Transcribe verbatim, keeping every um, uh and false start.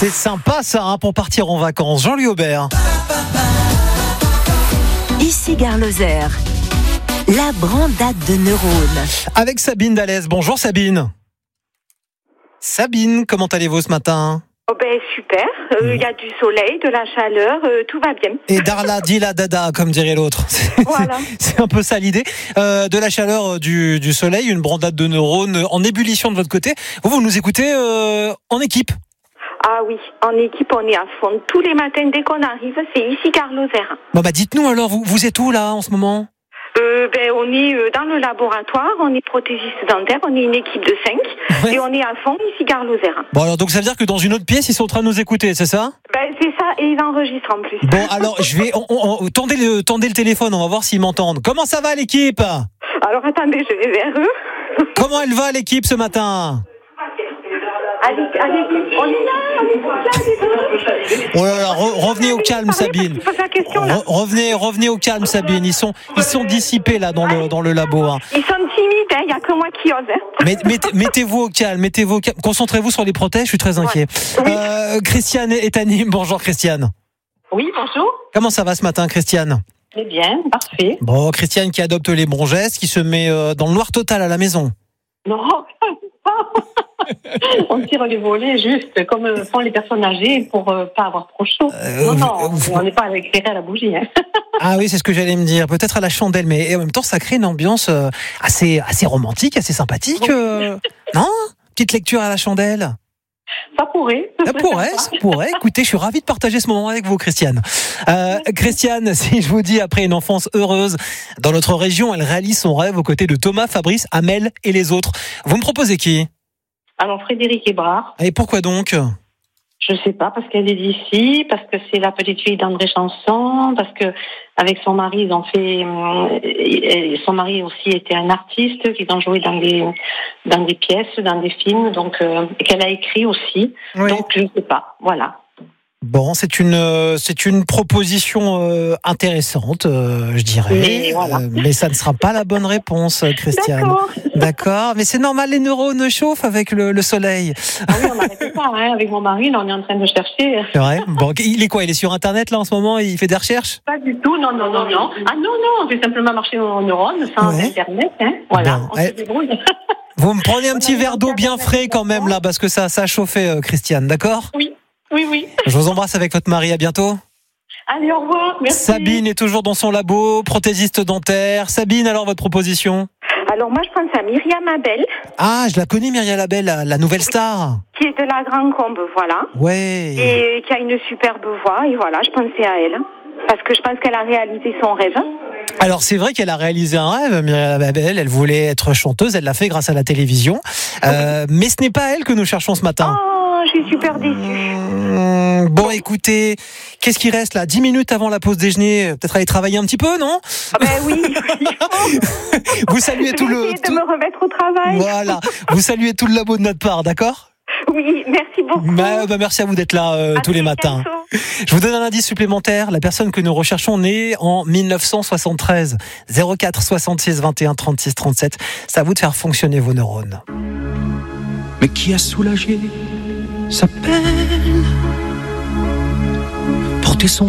C'est sympa ça hein, pour partir en vacances. Jean-Louis Aubert. Ici Gare Lozère, la brandade de neurones. Avec Sabine Dallès. Bonjour Sabine. Sabine, comment allez-vous ce matin ? Oh ben super, il euh, y a du soleil, de la chaleur, euh, tout va bien. Et Darla dit la dada, comme dirait l'autre. Voilà. C'est un peu ça l'idée. Euh, de la chaleur, du, du soleil, une brandade de neurones en ébullition de votre côté. Vous, vous nous écoutez euh, en équipe ? Ah oui, en équipe, on est à fond. Tous les matins, dès qu'on arrive, c'est ici Gare Lozère. Bon bah dites-nous alors, vous, vous êtes où là en ce moment ? Euh, ben, on est dans le laboratoire, on est prothésiste dentaire, on est une équipe de cinq ouais. Et on est à fond ici Gare Lozère. Bon alors donc ça veut dire que dans une autre pièce ils sont en train de nous écouter, c'est ça ? Ben c'est ça et ils enregistrent en plus. Bon alors je vais, on, on, on, tendez, le, tendez le téléphone, on va voir s'ils m'entendent. Comment ça va l'équipe ? Alors attendez, je vais vers eux. Comment elle va l'équipe ce matin ? Allez, allez, on est là, on est là. Oh là là, re- revenez au calme Sabine. Re- revenez, revenez au calme Sabine. Ils sont, ils sont dissipés là dans le, dans le labo. Hein. Ils sont timides, il hein, n'y a que moi qui ose. Hein. Mais, mettez, mettez-vous au calme, mettez-vous au calme. Concentrez-vous sur les prothèses, je suis très inquiet. Ouais. Oui. Euh, Christiane est à Nîmes. Bonjour Christiane. Oui, bonjour. Comment ça va ce matin Christiane ? Très bien, parfait. Bon, Christiane qui adopte les bons gestes, qui se met euh, dans le noir total à la maison. Non, on tire les volets juste comme font les personnes âgées pour euh, pas avoir trop chaud. Euh, non, non, vous, on n'est pas éclairé à la bougie. Hein. Ah oui, c'est ce que j'allais me dire. Peut-être à la chandelle, mais en même temps, ça crée une ambiance euh, assez, assez romantique, assez sympathique. Euh... Non ? Petite lecture à la chandelle. Ça pourrait. Ça pourrait, ça pourrait. Écoutez, je suis ravi de partager ce moment avec vous, Christiane. Euh, Christiane, si je vous dis, après une enfance heureuse dans notre région, elle réalise son rêve aux côtés de Thomas, Fabrice, Amel et les autres. Vous me proposez qui ? Alors, Frédéric Hébrard. Et pourquoi donc ? Je sais pas, parce qu'elle est d'ici, parce que c'est la petite fille d'André Chanson, parce que avec son mari, ils ont fait, euh, son mari aussi était un artiste, ils ont joué dans des, dans des pièces, dans des films, donc, euh, et qu'elle a écrit aussi. Oui. Donc, je sais pas, voilà. Bon, c'est une c'est une proposition euh, intéressante, euh, je dirais. Voilà. Euh, mais ça ne sera pas la bonne réponse, Christiane. D'accord. D'accord. Mais c'est normal, les neurones chauffent avec le, le soleil. Ah oui, on n'arrête pas. Hein. Avec mon mari, là, on est en train de chercher. C'est vrai. Bon, il est quoi ? Il est sur Internet là en ce moment ? Il fait des recherches ? Pas du tout. Non, non, non, non. Ah non, non. On fait simplement marcher nos neurones sans ouais. Internet. Hein. Voilà. Bon, on elle... se débrouille. Vous me prenez un petit verre d'eau bien frais quand même là, parce que ça ça a chauffé, euh, Christiane. D'accord ? Oui. Oui, oui. Je vous embrasse avec votre mari, à bientôt. Allez, au revoir, merci. Sabine est toujours dans son labo, prothésiste dentaire. Sabine, alors votre proposition ? Alors moi, je pense à Myriam Abel. Ah, je la connais, Myriam Abel, la, la nouvelle star. Qui est de la Grande Combe, voilà. Ouais. Et qui a une superbe voix, et voilà, je pensais à elle. Parce que je pense qu'elle a réalisé son rêve. Alors c'est vrai qu'elle a réalisé un rêve, Myriam Abel. Elle voulait être chanteuse, elle l'a fait grâce à la télévision. Euh, mais ce n'est pas elle que nous cherchons ce matin. Oh, je suis super déçue. Mmh, bon, écoutez, qu'est-ce qui reste là ? dix minutes avant la pause déjeuner, peut-être aller travailler un petit peu, non ? Ah ben oui, vous saluez je tout vais le... essayer de me remettre au travail. Voilà, vous saluez tout le labo de notre part, d'accord ? Oui, merci beaucoup. Bah, bah, merci à vous d'être là euh, tous les matins. Bientôt. Je vous donne un indice supplémentaire. La personne que nous recherchons naît en dix-neuf cent soixante-treize. zéro quatre soixante-six vingt et un trente-six trente-sept. C'est à vous de faire fonctionner vos neurones. Mais qui a soulagé sa peine, porter son